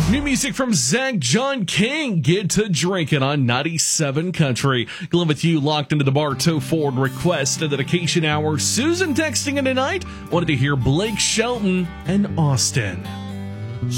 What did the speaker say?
New music from Zach John King, Get to Drinking on 97 Country. Glenn with you, locked into the Bartow Ford request and dedication hour. Susan texting in tonight wanted to hear Blake Shelton and Austin.